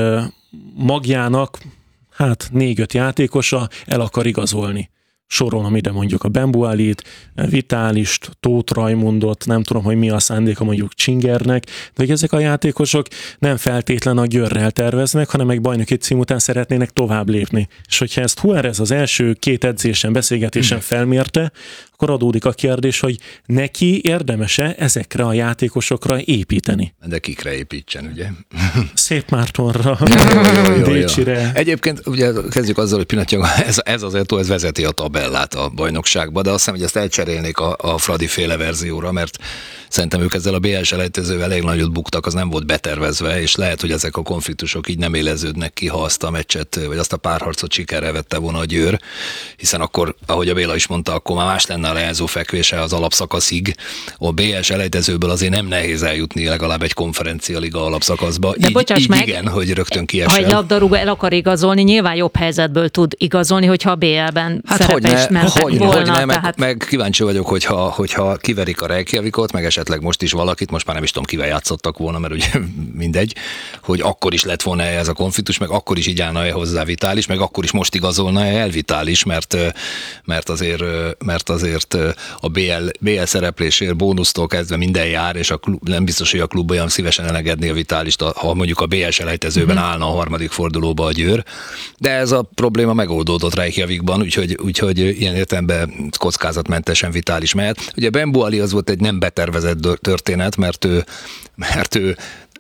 magjának hát négy-öt játékosa el akar igazolni. Sorolom ide mondjuk a Bembualit, Vitálist, Tóth Rajmundot, nem tudom, hogy mi a szándéka mondjuk Csingernek, de hogy ezek a játékosok nem feltétlen a Győrrel terveznek, hanem egy bajnoki cím után szeretnének tovább lépni. És hogyha ezt Juárez az első két edzésen, beszélgetésen felmérte, akkor adódik a kérdés, hogy neki érdemes-e ezekre a játékosokra építeni. De kikre építsen, ugye? Szép Mártonra, Décsire. Egyébként ugye kezdjük azzal, hogy pillanatnyilag ez, ez az Eto'o, ez vezeti a tabellát a bajnokságba, de azt hiszem, hogy ezt elcserélnék a, a Fradi féle verzióra, mert szerintem ők ezzel a bé el-selejtezővel elég nagyot buktak, az nem volt betervezve, és lehet, hogy ezek a konfliktusok így nem éleződnek ki, ha azt a meccset, vagy azt a párharcot sikerrel vette volna a Győr, hiszen akkor, ahogy a Béla is mondta, akkor már más lenne a leányzó fekvése az alapszakaszig. A bé el selejtezőből azért nem nehéz eljutni legalább egy konferencia liga alapszakaszba. De így, így meg, igen, hogy rögtön kiesel. Ha egy labdarúgó el akar igazolni, nyilván jobb helyzetből tud igazolni, hogyha a bé el-ben hát szerepe is mentek hogy, volna. hogy ne, meg, tehát... meg kíváncsi vagyok, hogyha, hogyha kiverik a Reykjavikot, meg esetleg most is valakit, most már nem is tudom, kivel játszottak volna, mert ugye mindegy, hogy akkor is lett volna ez a konfliktus, meg akkor is így állna-e hozzá Vitális, meg akkor is most igazolna-e el Vitális, mert, mert, azért, mert azért a bé el, bé el szereplésért bónusztól kezdve minden jár, és a klub, nem biztos, hogy a klub olyan szívesen elengedné a Vitálist, ha mondjuk a bé el selejtezőben mm-hmm. állna a harmadik fordulóba a Győr. De ez a probléma megoldódott Reykjavikban, úgyhogy, úgyhogy ilyen értelemben kockázatmentesen Vitális mehet. Ugye Ben Boali az volt egy nem betervezett történet, mert ő, mert ő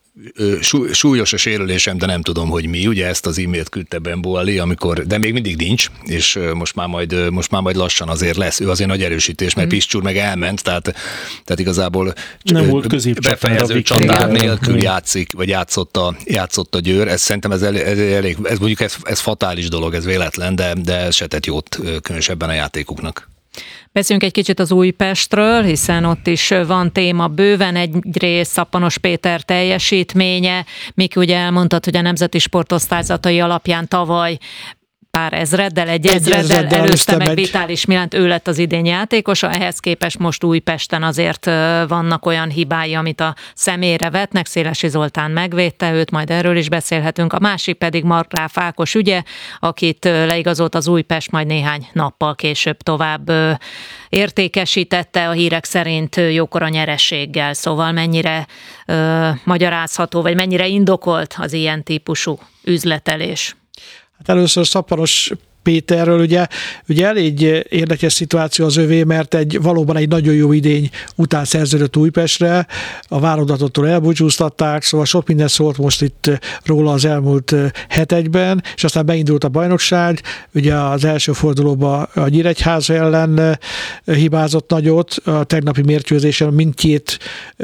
súlyos a sérülésem, de nem tudom, hogy mi. Ugye ezt az e-mailt küldte Ben Boali, amikor, de még mindig nincs, és most már majd, most már majd lassan azért lesz. Ő azért nagy erősítés, mert mm. Piscsúr meg elment, tehát, tehát igazából nem volt befejező csatár nélkül játszik, vagy játszott a, játszott a Győr. Ez szerintem ez, elég, ez, elég, ez mondjuk ez, ez fatális dolog, ez véletlen, de, de ez se tett jót különösebben a játékuknak. Beszéljünk egy kicsit az Újpestről, hiszen ott is van téma bőven, egyrészt Szappanos Péter teljesítménye, Miki ugye elmondtad, hogy a nemzeti sportosztályzatai alapján tavaly pár ezreddel, egy, egy ezreddel, ezreddel előzte meg Vitális Milánt, ő lett az idén játékosa, ehhez képest most Újpesten azért vannak olyan hibái, amit a személyre vetnek, Szélesi Zoltán megvédte őt, majd erről is beszélhetünk, a másik pedig Markgraf Ákos ügye, akit leigazolt az Újpest, majd néhány nappal később tovább értékesítette, a hírek szerint jókora nyereséggel, szóval mennyire ö, magyarázható, vagy mennyire indokolt az ilyen típusú üzletelés? Hát először Szappanos Péterről ugye, ugye elég érdekes szituáció az övé, mert egy valóban egy nagyon jó idény után szerződött Újpestre, a válogatottól elbúcsúztatták, szóval sok minden szólt most itt róla az elmúlt hetekben, és aztán beindult a bajnokság, ugye az első fordulóban a Nyíregyháza ellen hibázott nagyot, a tegnapi mérkőzésen mindkét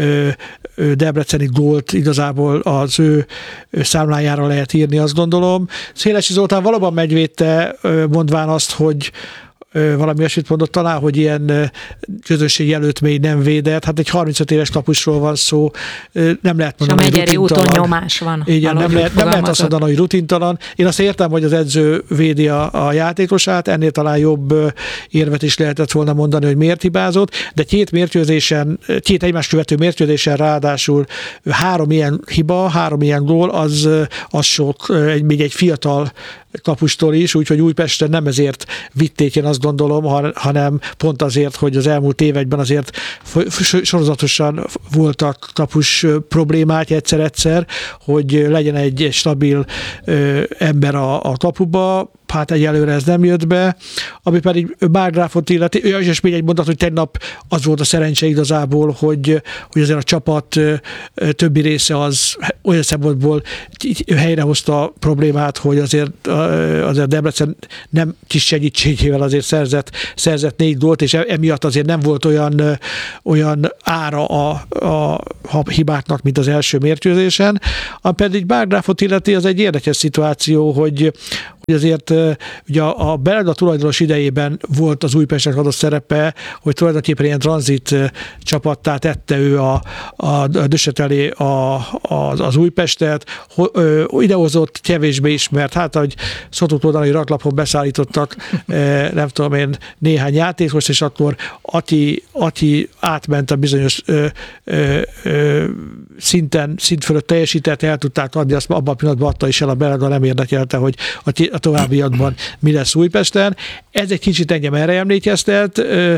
debreceni gólt igazából az ő számlájára lehet írni, azt gondolom. Szélesi Zoltán valóban megvédte, mondván azt, hogy valami eset mondott talán, hogy ilyen közönség előtt még nem védett. Hát egy harmincöt éves kapusról van szó, nem lehet mondani, hogy rutintalan. úton nyomás van. Igen, nem lehet, nem lehet azt mondani, hogy rutintalan. Én azt értem, hogy az edző védi a, a játékosát, ennél talán jobb érvet is lehetett volna mondani, hogy miért hibázott, de két mérkőzésen, két egymás követő mérkőzésen ráadásul három ilyen hiba, három ilyen gól, az, az sok, egy, még egy fiatal kapustól is, úgyhogy Újpesten nem ezért vitték, én azt gondolom, hanem pont azért, hogy az elmúlt években azért sorozatosan voltak kapus problémák egyszer-egyszer, hogy legyen egy stabil ember a, a kapuba, hát egyelőre ez nem jött be, ami pedig Markgrafot illeti, és még egy mondat, hogy tegnap az volt a szerencse igazából, hogy, hogy azért a csapat többi része az olyan szempontból helyrehozta a problémát, hogy azért, azért Debrecen nem kis segítségével azért szerzett, szerzett négy gólt, és emiatt azért nem volt olyan, olyan ára a, a, a hibáknak, mint az első mérkőzésen. Ami pedig Markgrafot illeti, az egy érdekes szituáció, hogy hogy azért ugye a belga tulajdonos idejében volt az Újpestnek adott szerepe, hogy tulajdonképpen ilyen tranzit csapattá tette ő a, a Döset elé a, a, az Újpestet, idehozott kevésbé ismert, hát ahogy szoktuk mondani, hogy raklapon beszállítottak, nem tudom én, néhány játékos, és akkor Ati, Ati átment a bizonyos ö, ö, ö, szinten, szint fölött teljesített, el tudták adni, azt abban a pillanatban adta is el a belga, nem érdekelte, hogy a a továbbiakban mi lesz Újpesten. Ez egy kicsit engem erre emlékeztet.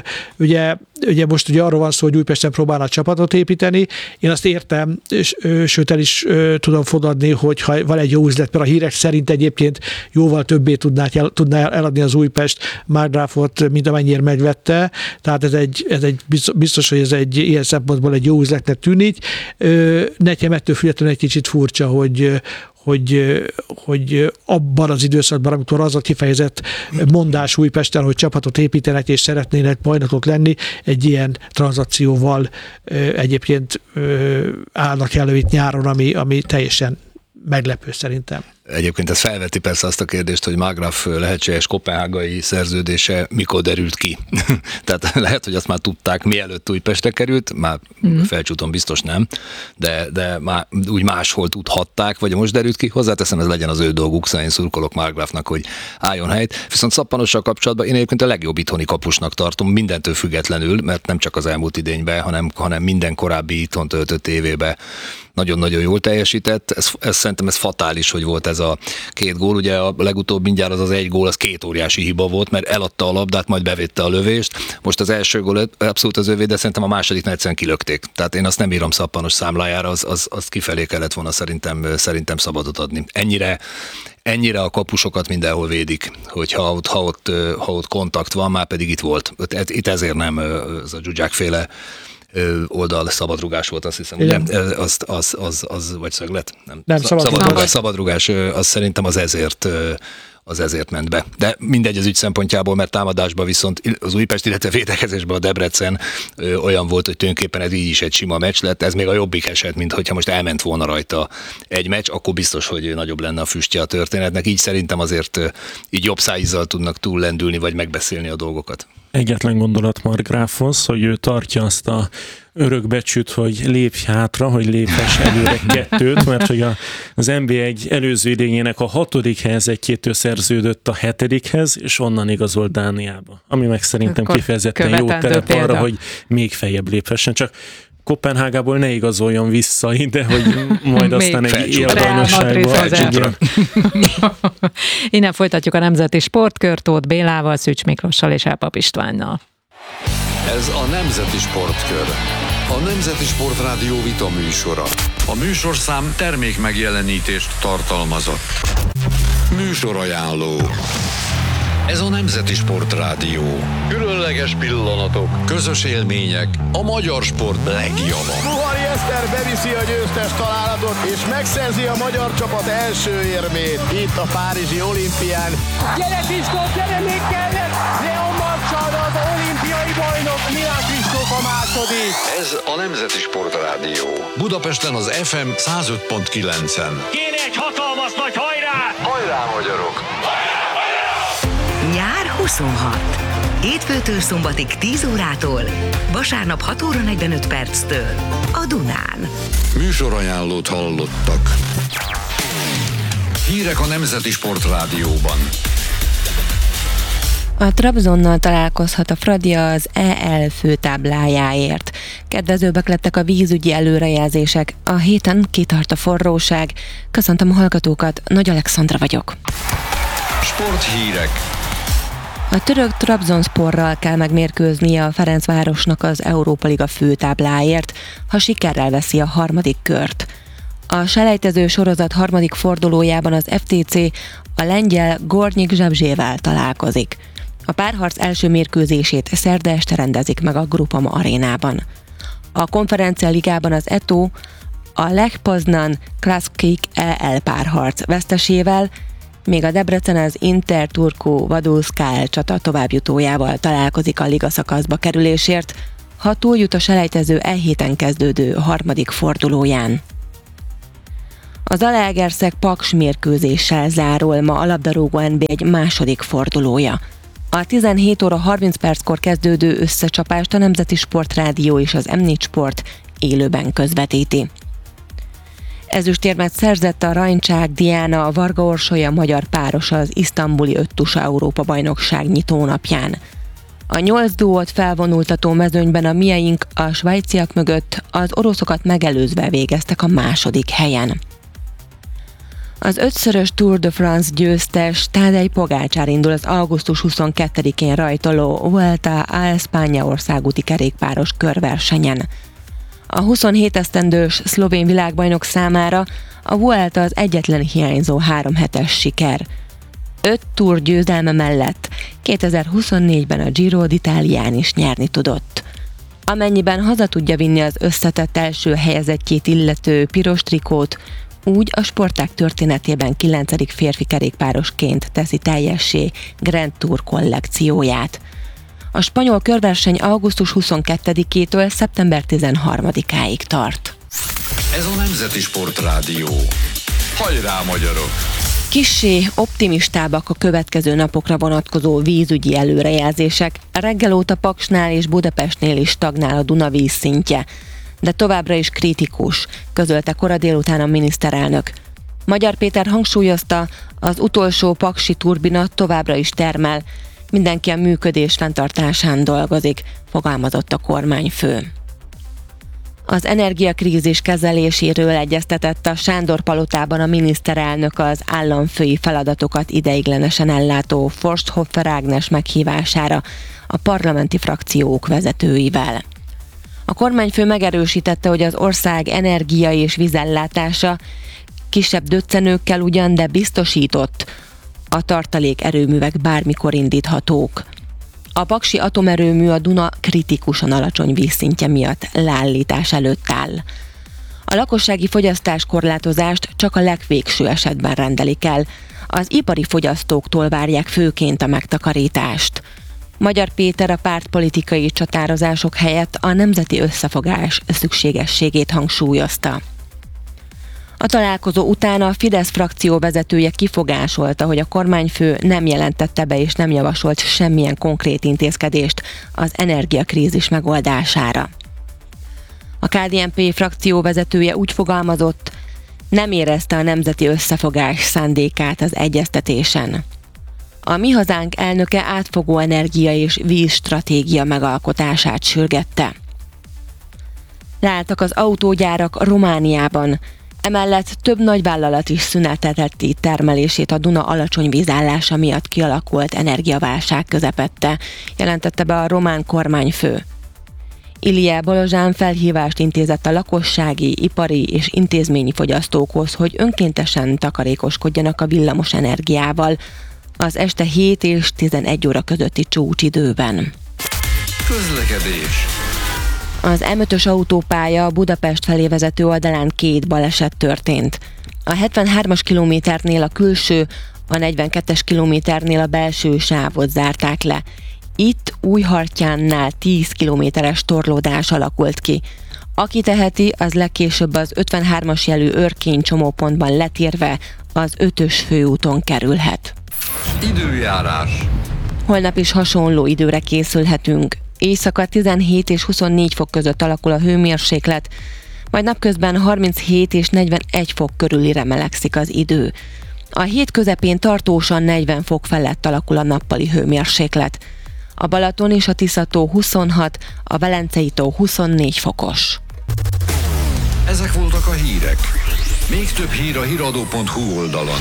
Ugye, ugye most ugye arról van szó, hogy Újpesten próbálnak csapatot építeni. Én azt értem, és, sőt el is tudom fogadni, hogy ha van egy jó üzlet, mert a hírek szerint egyébként jóval többé tudná, tudná eladni az Újpest Markgrafot, mint amennyire megvette. Tehát ez egy, ez egy biztos, hogy ez egy ilyen szempontból egy jó üzletnek tűnik. Nekem ettől függetlenül egy kicsit furcsa, hogy Hogy, hogy abban az időszakban, amikor az a kifejezett mondás Újpesten, hogy csapatot építenek és szeretnének bajnokok lenni, egy ilyen tranzakcióval egyébként állnak elő itt nyáron, ami, ami teljesen meglepő szerintem. Egyébként ez felveti persze azt a kérdést, hogy Markgraf lehetséges koppenhágai szerződése mikor derült ki. Tehát lehet, hogy azt már tudták, mielőtt Újpestre került, már mm. Felcsúton biztos nem, de, de már úgy máshol tudhatták, vagy most derült ki. Hozzáteszem, ez legyen az ő dolguk, szóval én szurkolok Markgrafnak, hogy álljon helyt. Viszont Szappanossal kapcsolatban én egyébként a legjobb itthoni kapusnak tartom, mindentől függetlenül, mert nem csak az elmúlt idényben, hanem, hanem minden korábbi itthon töltött évében nagyon-nagyon jól teljesített. Ez, ez szerintem ez fatális, hogy volt ez a két gól. Ugye a legutóbb mindjárt az az egy gól, az két óriási hiba volt, mert eladta a labdát, majd bevitte a lövést. Most az első gól abszolút az övé, de szerintem a másodiknál egyszerűen kilökték. Tehát én azt nem írom Szappanos számlájára, az, az, az kifelé kellett volna szerintem, szerintem szabadot adni. Ennyire Ennyire a kapusokat mindenhol védik, hogyha ott, ha ott, ha ott kontakt van, már pedig itt volt. Itt ezért nem az a Zsuzsák-féle oldal szabadrugás volt, azt hiszem, ugye? Az, az, az, az, vagy szöglet? Nem, nem szabadrugás. szabadrugás. Szabadrugás, az szerintem az ezért az ezért ment be. De mindegy az ügy szempontjából, mert támadásban viszont az Újpest, illetve védekezésben a Debrecen ö, olyan volt, hogy tulajdonképpen ez így is egy sima meccs lett. Ez még a jobbik eset, mint hogyha most elment volna rajta egy meccs, akkor biztos, hogy nagyobb lenne a füstje a történetnek. Így szerintem azért ö, így jobb szájízzal tudnak túllendülni, vagy megbeszélni a dolgokat. Egyetlen gondolat Markgrafhoz, hogy ő tartja azt a örökbecsüt, hogy lépj hátra, hogy léphess előre kettőt, mert hogy a, az en bé egy előző idényének a hatodik helyezettjétől szerződött a hetedikhez, és onnan igazolt Dániába. Ami meg szerintem Akkor kifejezetten jó terep arra, hogy még feljebb léphessen. Csak Koppenhágából ne igazoljon vissza ide, hogy majd aztán egy élbajnokságban. Innen folytatjuk a Nemzeti Sportkört Tóth Bélával, Szűcs Miklossal és Elpap Istvánnal. Ez a Nemzeti Sportkör. A Nemzeti Sportrádió vita műsora. A műsorszám termék megjelenítést tartalmazott. Műsorajánló. Ez a Nemzeti Sportrádió. Különleges pillanatok, közös élmények, a magyar sport legjava. Puhari Eszter beviszi a győztes találatot, és megszerzi a magyar csapat első érmét itt a párizsi olimpián. Gyere Kristóf, gyere még kellett! Leon Marcsal az olimpiai bajnok, Milán Kristóf a második. Ez a Nemzeti Sportrádió. Budapesten az ef em száz öt pont kilencen. Kéne egy hatalmas nagy hajrá! Hajrá, magyarok! Nyár huszonhat. Hétfőtől szombatig tíz órától, vasárnap hat óra negyvenöt perctől a Dunán. Műsorajánlót hallottak. Hírek a Nemzeti Sportrádióban. A Trabzonnal találkozhat a Fradi az é el főtáblájáért. Kedvezőbbek lettek a vízügyi előrejelzések. A héten kitart a forróság. Köszöntöm a hallgatókat, Nagy Alexandra vagyok. Sporthírek. A török Trabzonsporral kell megmérkőznie a Ferencvárosnak az Európa Liga főtábláért, ha sikerrel veszi a harmadik kört. A selejtező sorozat harmadik fordulójában az ef té cé a lengyel Gornyik Zsebzsével találkozik. A párharc első mérkőzését szerda este rendezik meg a Groupama arénában. A konferencia ligában az é té o a Lech Poznan Klaszkik é el párharc vesztesével, még a Debrecen az Inter Turku Vaduz ká el csata továbbjutójával találkozik a liga szakaszba kerülésért, ha túljut a selejtező e héten kezdődő harmadik fordulóján. Az Zalaegerszeg Paks mérkőzéssel zárul ma a labdarúgó en bé egy második fordulója. A tizenhét óra harminc perckor kezdődő összecsapást a Nemzeti Sportrádió és az em négy Sport élőben közvetíti. Ezüstérmet szerzett a Rajncsák Diana a Varga Orsolya magyar párosa az isztambuli öttusa Európa-bajnokság nyitónapján. A nyolc duót felvonultató mezőnyben a mieink a svájciak mögött az oroszokat megelőzve végeztek a második helyen. Az ötszörös Tour de France győztes Tadej Pogácsár indul az augusztus huszonkettedikén rajtoló Vuelta a España országúti kerékpáros körversenyen. A huszonhét esztendős szlovén világbajnok számára a Vuelta az egyetlen hiányzó három hetes siker. Öt Tour győzelme mellett kétezer-huszonnégyben a Giro d'Italián is nyerni tudott. Amennyiben haza tudja vinni az összetett első helyezettjét illető piros trikót, úgy a sportág történetében kilencedik férfi kerékpárosként teszi teljessé Grand Tour kollekcióját. A spanyol körverseny augusztus huszonkettedikétől szeptember tizenharmadikáig tart. Ez a Nemzeti Sportrádió. Hajrá, magyarok! Kissé optimistábbak a következő napokra vonatkozó vízügyi előrejelzések. Reggel óta Paksnál és Budapestnél is stagnál a Duna vízszintje, de továbbra is kritikus, közölte kora délután a miniszterelnök. Magyar Péter hangsúlyozta, az utolsó paksi turbina továbbra is termel, mindenki a működés fenntartásán dolgozik, fogalmazott a kormányfő. Az energiakrízis kezeléséről egyeztetett a Sándor-palotában a miniszterelnök az államfői feladatokat ideiglenesen ellátó Forsthoffer Ágnes meghívására a parlamenti frakciók vezetőivel. A kormányfő megerősítette, hogy az ország energia és vízellátása kisebb döccenőkkel ugyan, de biztosított, a tartalék erőművek bármikor indíthatók. A paksi atomerőmű a Duna kritikusan alacsony vízszintje miatt leállítás előtt áll. A lakossági fogyasztáskorlátozást csak a legvégső esetben rendelik el. Az ipari fogyasztóktól várják főként a megtakarítást. Magyar Péter a pártpolitikai csatározások helyett a nemzeti összefogás szükségességét hangsúlyozta. A találkozó után a Fidesz frakció vezetője kifogásolta, hogy a kormányfő nem jelentette be és nem javasolt semmilyen konkrét intézkedést az energiakrízis megoldására. A ká dé en pé frakció vezetője úgy fogalmazott, nem érezte a nemzeti összefogás szándékát az egyeztetésen. A Mi Hazánk elnöke átfogó energia és vízstratégia megalkotását sürgette. Leálltak az autógyárak Romániában, emellett több nagyvállalat is szünetelteti termelését a Duna alacsony vízállása miatt kialakult energiaválság közepette, jelentette be a román kormányfő. Ilie Balazsán felhívást intézett a lakossági, ipari és intézményi fogyasztókhoz, hogy önkéntesen takarékoskodjanak a villamos energiával az este hét és tizenegy óra közötti csúcsidőben. Közlekedés. Az em ötös autópálya Budapest felé vezető oldalán két baleset történt. A hetvenhármas kilométernél a külső, a negyvenkettes kilométernél a belső sávot zárták le. Itt Újhartyánnál tíz kilométeres torlódás alakult ki. Aki teheti, az legkésőbb az ötvenhármas jelű Örkény csomópontban letérve az ötös főúton kerülhet. Időjárás. Holnap is hasonló időre készülhetünk. Éjszaka tizenhét és huszonnégy fok között alakul a hőmérséklet, majd napközben harminchét és negyvenegy fok körülire melegszik az idő. A hét közepén tartósan negyven fok felett alakul a nappali hőmérséklet. A Balaton és a Tisza-tó huszonhat, a Velencei-tó huszonnégy fokos. Ezek voltak a hírek. Még több hír a híradó pont hú oldalon.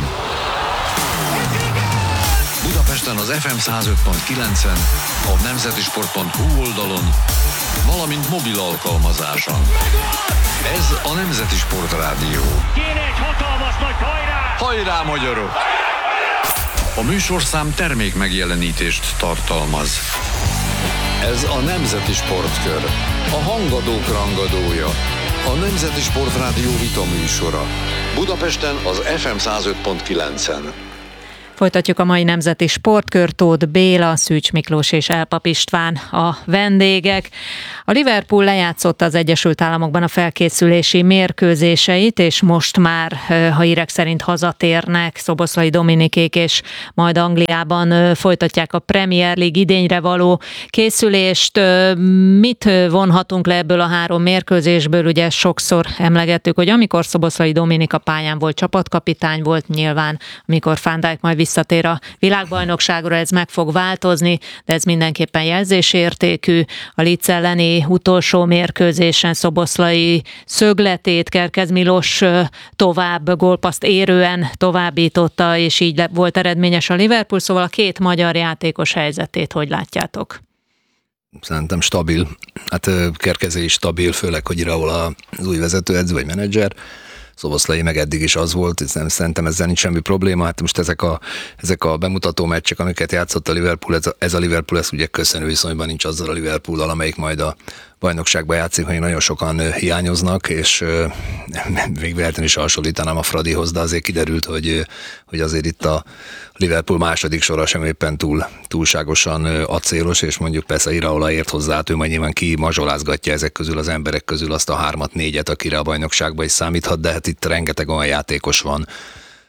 Budapesten az ef em száz öt pont kilencen, a nemzetisport pont hú oldalon, valamint mobil alkalmazáson. Ez a Nemzeti Sport Rádió. Kéne egy hatalmas nagy hajrá! Hajrá, magyarok! A műsorszám termék megjelenítést tartalmaz. Ez a Nemzeti Sportkör, a hangadók rangadója, a Nemzeti Sport Rádió vitaműsora. Budapesten az ef em száz öt pont kilencen. Folytatjuk a mai Nemzeti Sportkör. Tóth Béla, Szűcs Miklós és Elpap István a vendégek. A Liverpool lejátszotta az Egyesült Államokban a felkészülési mérkőzéseit, és most már, ha hírek szerint hazatérnek Szoboszlai Dominikék, és majd Angliában folytatják a Premier League idényre való készülést. Mit vonhatunk le ebből a három mérkőzésből? Ugye sokszor emlegettük, hogy amikor Szoboszlai Dominik a pályán volt, csapatkapitány volt, nyilván amikor Van Dijk majd visszatér a világbajnokságra, ez meg fog változni, de ez mindenképpen jelzésértékű. A Leeds elleni utolsó mérkőzésen Szoboszlai szögletét Kerkez Milos tovább gólpaszt érően továbbította, és így volt eredményes a Liverpool, szóval a két magyar játékos helyzetét hogy látjátok? Szerintem stabil. Hát Kerkezé is stabil, főleg, hogy Iraola az új vezetőedző vagy menedzser. Szoboszlai meg eddig is az volt, nem, szerintem ezzel nincs semmi probléma. Hát most ezek a, ezek a bemutató meccsek, amiket játszott a Liverpool, ez a, ez a Liverpool, ez ugye köszönő viszonyban nincs azzal a Liverpool-al, amelyik majd a bajnokságban játszik, hogy nagyon sokan hiányoznak, és még véletlenül is hasonlítanám a Fradihoz, de azért kiderült, hogy, hogy azért itt a Liverpool második sora sem éppen túl, túlságosan acélos, és mondjuk persze Iraola ért hozzá, ő majd nyilván ki mazsolázgatja ezek közül az emberek közül azt a hármat, négyet, akire a bajnokságban is számíthat, de hát itt rengeteg olyan játékos van,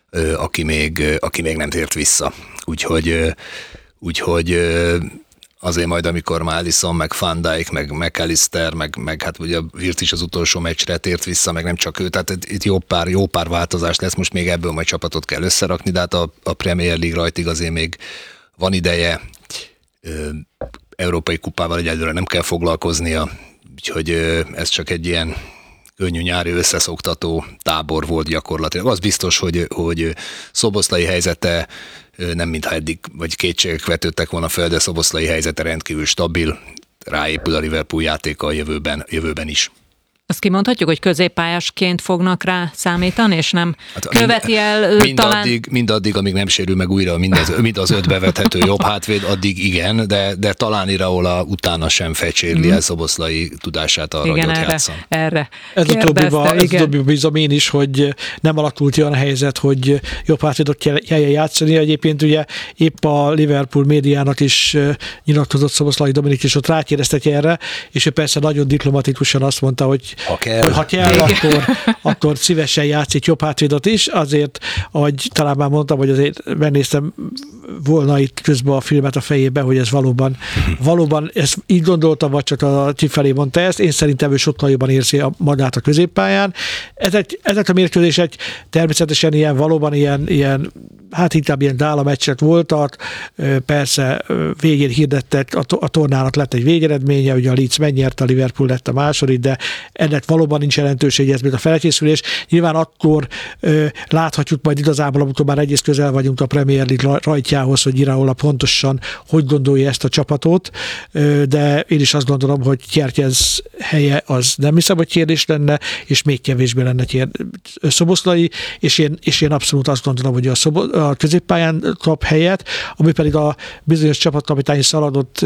aki még, aki még nem tért vissza. Úgyhogy, úgyhogy azért majd, amikor már Alisson, meg Van Dijk, meg McAllister, meg, meg hát ugye Wirtz is az utolsó meccsre tért vissza, meg nem csak ő, tehát itt jó pár, jó pár változás lesz, most még ebből majd csapatot kell összerakni, de hát a, a Premier League rajtig azért még van ideje, ö, Európai Kupával egyelőre nem kell foglalkoznia, úgyhogy ö, ez csak egy ilyen könnyű nyári összeszoktató tábor volt gyakorlatilag. Az biztos, hogy, hogy Szoboszlai helyzete nem mintha eddig, vagy kétségek vetődtek volna fel, de Szoboszlai helyzete rendkívül stabil, ráépül a Liverpool játéka a jövőben, jövőben is. Azt kimondhatjuk, hogy középpályásként fognak rá számítani, és nem hát, követi mind, el mind talán... Addig, mind addig, amíg nem sérül meg újra mind az, mind az öt bevethető jobb hátvéd, addig igen, de, de talán Iraola utána sem fecsérli mm. el Szoboszlai tudását arra, igen, hogy ott erre, játszon. erre Ez a többi bízom én is, hogy nem alakult olyan a helyzet, hogy jobb hátvédot kell játszani. Egyébként ugye épp a Liverpool médiának is nyilatkozott Szoboszlai Dominik, és ott rákérdeztek erre, és ő persze nagyon diplomatikusan azt mondta, hogy ha kell, hogy ha kell akkor, akkor szívesen játszik jobb hátvédot is, azért, ahogy talán már mondtam, hogy azért megnéztem volna itt közben a filmet a fejébe, hogy ez valóban, valóban ezt így gondoltam, vagy csak a ti felé mondta ezt, én szerintem ő sokkal jobban érzi a magát a középpályán. Ezek, ezek a mérkőzések természetesen ilyen, valóban ilyen, ilyen hát inkább ilyen dálameccsek voltak, persze végén hirdettek, a tornának lett egy végeredménye, ugye a Leeds megnyerte, a Liverpool lett a második, de ennek valóban nincs jelentősége, ez mint a felkészülés. Nyilván akkor ö, láthatjuk majd igazából, amikor már egész közel vagyunk a Premier League rajtjához, hogy Iraola pontosan hogy gondolja ezt a csapatot, ö, de én is azt gondolom, hogy Kerkez helye az nem hiszem, hogy kérdés lenne, és még kevésbé lenne Szoboszlai, és én, és én abszolút azt gondolom, hogy a, Szobo- a középpályán kap helyet, ami pedig a bizonyos csapatkapitányi szaladot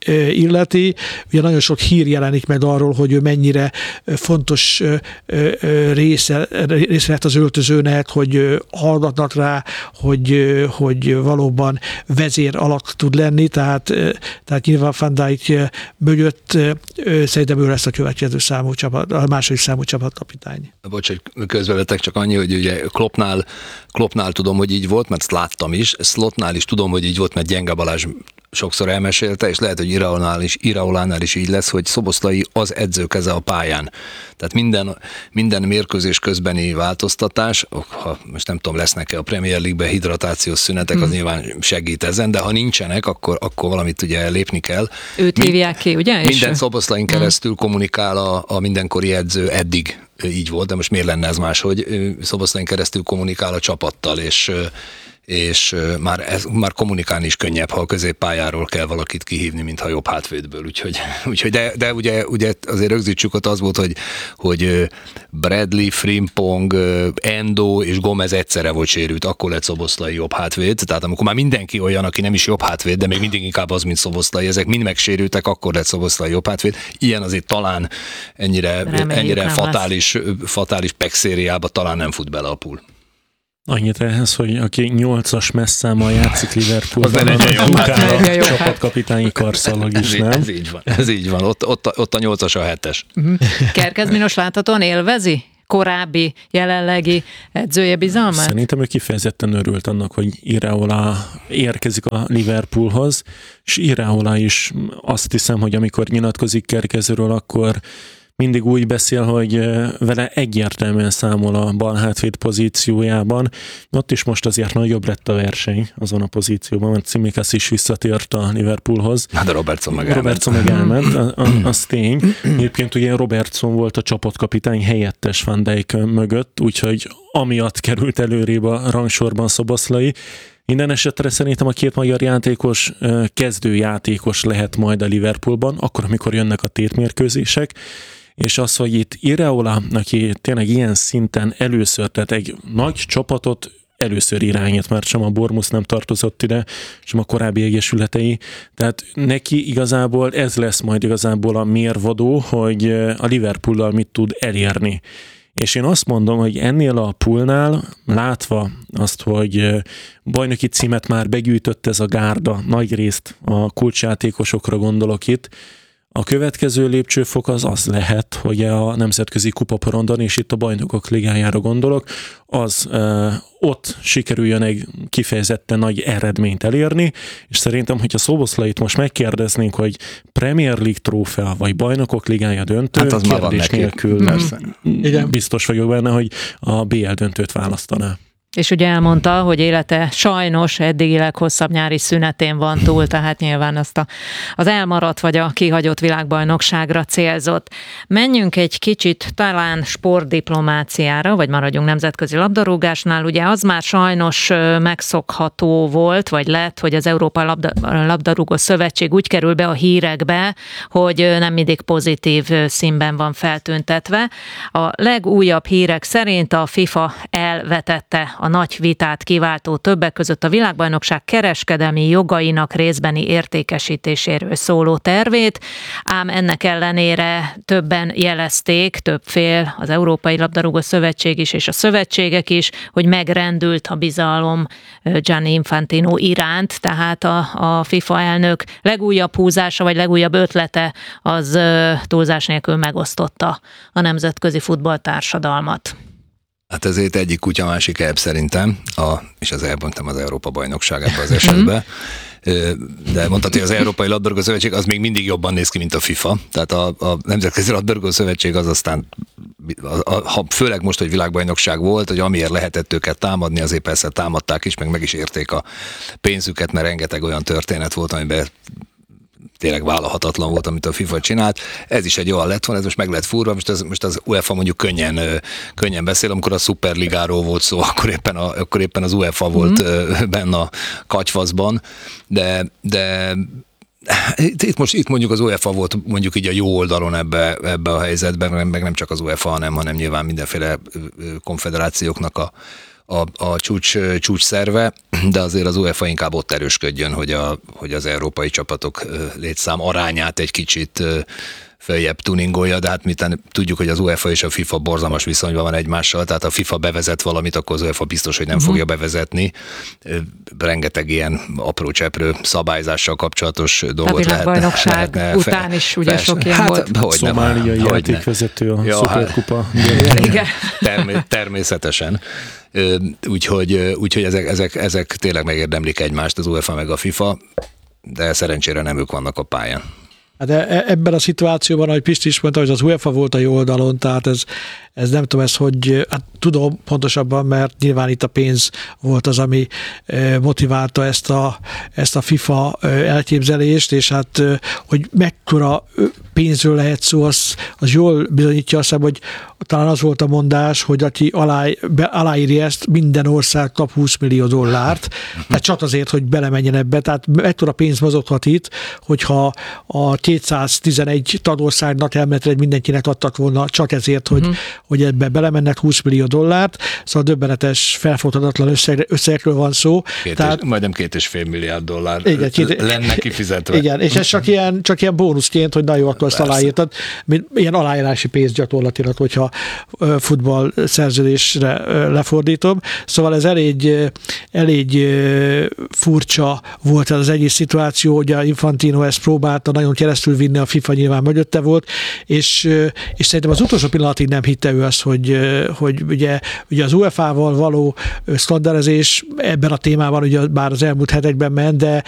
illeti. Ugye nagyon sok hír jelenik meg arról, hogy ő mennyire fontos része, része lett az öltözőnek, hogy hallgatnak rá, hogy, hogy valóban vezér alatt tud lenni, tehát, tehát nyilván Van Dijk mögött szerintem ő lesz a következő számú csapat, a második számú csapatkapitány. Bocs, hogy közbevetek, csak annyi, hogy ugye Kloppnál, Kloppnál tudom, hogy így volt, mert láttam is, Slotnál is tudom, hogy így volt, mert Gyenge Balázs sokszor elmesélte, és lehet, hogy Iraolánál is, Iraolánál is így lesz, hogy Szoboszlai az edzőkeze a pályán. Tehát minden, minden mérkőzés közbeni változtatás, ha most nem tudom, lesznek-e a Premier League-ben hidratációs szünetek, hmm. az nyilván segít ezen, de ha nincsenek, akkor, akkor valamit ugye lépni kell. Őt hívják ki, ugye? Minden Szoboszlain keresztül kommunikál a, a mindenkori edző, eddig így volt, de most miért lenne ez más, hogy Szoboszlain keresztül kommunikál a csapattal, és és már, ez, már kommunikálni is könnyebb, ha a középpályáról kell valakit kihívni, mint ha jobb hátvédből. Úgyhogy, úgyhogy de, de ugye, ugye azért rögzítsük, ott az volt, hogy, hogy Bradley, Frimpong, Endo és Gomez egyszerre volt sérült, akkor lett Szoboszlai jobb hátvéd. Tehát amikor már mindenki olyan, aki nem is jobb hátvéd, de még mindig inkább az, mint Szoboszlai, ezek mind megsérültek, akkor lett Szoboszlai jobb hátvéd. Ilyen azért talán ennyire, ennyire fatális, fatális pegszériába talán nem fut bele a pool. Annyit ehhez, hogy aki nyolcas messzámmal játszik Liverpoolban, az a csapatkapitányi karszalag is, nem? Ez így van, ez így van. Ott, ott, ott a nyolcas a hetes. Uh-huh. Kerkez Minos láthatóan élvezi korábbi, jelenlegi edzője bizalmát? Szerintem ő kifejezetten örült annak, hogy Iraola érkezik a Liverpoolhoz, és Iraola is azt hiszem, hogy amikor nyilatkozik Kerkezről, akkor mindig úgy beszél, hogy vele egyértelműen számol a bal hátvéd pozíciójában. Ott is most azért nagyobb lett a verseny azon a pozícióban, mert Tsimikas is visszatért a Liverpoolhoz. Hát de Robertson meg elment. Robertson meg elment, az tény. Egyébként ugye Robertson volt a csapatkapitány helyettes Van Dijk mögött, úgyhogy amiatt került előrébb a rangsorban Szoboszlai. Minden esetre szerintem a két magyar játékos kezdőjátékos lehet majd a Liverpoolban, akkor, amikor jönnek a tétmérkőzések, és az, hogy itt Iraola, aki tényleg ilyen szinten először, tehát egy nagy csapatot először irányít, mert sem a Bournemouth nem tartozott ide, sem a korábbi egyesületei, tehát neki igazából ez lesz majd igazából a mérvadó, hogy a Liverpoollal mit tud elérni. És én azt mondom, hogy ennél a poolnál, látva azt, hogy bajnoki címet már begyűjtött ez a gárda, nagy részt a kulcsjátékosokra gondolok itt, A következő lépcsőfok az az lehet, hogy a nemzetközi kupaporondon, és itt a Bajnokok Ligájára gondolok, az ö, ott sikerüljön egy kifejezetten nagy eredményt elérni, és szerintem, hogyha Szoboszlait most megkérdeznénk, hogy Premier League trófea, vagy Bajnokok Ligája döntő, hát az kérdés nélkül mm-hmm. biztos vagyok benne, hogy a bé el döntőt választaná. És ugye elmondta, hogy élete sajnos eddigi leghosszabb nyári szünetén van túl, tehát nyilván azt a, az elmaradt vagy a kihagyott világbajnokságra célzott. Menjünk egy kicsit talán sportdiplomáciára, vagy maradjunk nemzetközi labdarúgásnál. Ugye az már sajnos megszokható volt, vagy lett, hogy az Európai Labda, Labdarúgó Szövetség úgy kerül be a hírekbe, hogy nem mindig pozitív színben van feltüntetve. A legújabb hírek szerint a FIFA elvetette a nagy vitát kiváltó többek között a világbajnokság kereskedelmi jogainak részbeni értékesítéséről szóló tervét, ám ennek ellenére többen jelezték, több fél, az Európai Labdarúgó Szövetség is és a szövetségek is, hogy megrendült a bizalom Gianni Infantino iránt, tehát a, a FIFA elnök legújabb húzása vagy legújabb ötlete az túlzás nélkül megosztotta a nemzetközi futballtársadalmat. Hát ezért egyik kutya, másik ebb szerintem, a, és az elmondtam az Európa bajnokság ebben az esetben, de mondtad, hogy az Európai Labdarúgó Szövetség az még mindig jobban néz ki, mint a FIFA, tehát a, a Nemzetközi Labdarúgó Szövetség az aztán, a, a, ha főleg most, hogy világbajnokság volt, hogy amiért lehetett őket támadni, azért persze támadták is, meg meg is érték a pénzüket, mert rengeteg olyan történet volt, amiben tényleg vállalhatatlan volt, amit a FIFA csinált. Ez is egy olyan lett volna, ez most meg lett furva, most az, most az UEFA mondjuk könnyen, könnyen beszél, amikor a Szuperligáról volt szó, akkor éppen, a, akkor éppen az UEFA volt mm. benne a katyfaszban, de, de itt most itt mondjuk az UEFA volt mondjuk így a jó oldalon ebbe, ebbe a helyzetben, meg nem csak az UEFA, hanem, hanem nyilván mindenféle konfederációknak a A, a csúcs, csúcs szerve, de azért az UEFA inkább ott erősködjön, hogy, a, hogy az európai csapatok létszám arányát egy kicsit följebb tuningolja, de hát miután tudjuk, hogy az UEFA és a FIFA borzalmas viszonyban van egymással, tehát ha a FIFA bevezet valamit, akkor az UEFA biztos, hogy nem uh-huh. fogja bevezetni. Rengeteg ilyen apró cseprő szabályzással kapcsolatos dolgot lehetne. A világbajnokság után is ugye fel, sok ilyen hát, volt. Hogy Szomáliai játékvezető a ja, Szuperkupa. Igen. Termé- természetesen. Úgyhogy, úgyhogy ezek, ezek, ezek tényleg megérdemlik egymást, az UEFA meg a FIFA, de szerencsére nem ők vannak a pályán. Hát ebben a szituációban, ahogy Pisti is mondta, hogy az UEFA volt a jó oldalon, tehát ez, ez nem tudom, ez hogy, hát tudom pontosabban, mert nyilván itt a pénz volt az, ami motiválta ezt a, ezt a FIFA elképzelést, és hát, hogy mekkora pénzről lehet szó, az, az jól bizonyítja azt, hogy talán az volt a mondás, hogy aki alá, be, aláírja ezt, minden ország kap húsz millió dollárt, tehát csak azért, hogy belemenjen ebbe, tehát mekkora pénz mozoghat itt, hogyha a kétszáztizenegy tagországnak elméletileg mindenkinek adtak volna csak ezért, hogy, uh-huh. hogy ebbe belemennek húsz millió dollárt, szóval döbbenetes, felfoghatatlan összeg, összegekről van szó. Két tehát, és, majdnem két és fél milliárd dollár igen, két, lenne kifizetve. Igen, és ez csak ilyen, csak ilyen bónuszként, hogy na jó, akkor ezt aláírtad, ilyen aláírási pénz gyakorlatilag, hogyha futball szerződésre lefordítom. Szóval ez elég, elég furcsa volt ez az egész szituáció, hogy a Infantino ezt próbálta nagyon keresztül vinni, a FIFA nyilván mögötte volt, és, és szerintem az utolsó pillanatig nem hitte ő azt, hogy, hogy ugye, ugye az UEFA-val való sztanderezés ebben a témában ugye bár az elmúlt hetekben ment, de